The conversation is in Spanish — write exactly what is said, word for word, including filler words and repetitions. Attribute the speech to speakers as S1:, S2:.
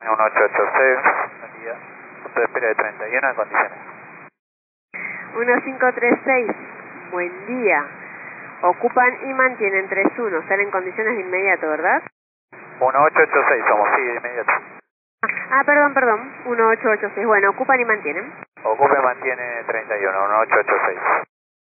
S1: uno ocho ocho seis, buen día. Punto de espera de treinta y uno en condiciones.
S2: uno cinco tres seis, buen día. Ocupan y mantienen tres uno, están en condiciones de inmediato, ¿verdad?
S1: uno ocho ocho seis somos, sí, de inmediato.
S2: Ah, perdón, perdón, uno ocho ocho seis, bueno, ocupan y mantienen.
S1: Ocupe mantiene treinta y uno, uno ocho ocho seis.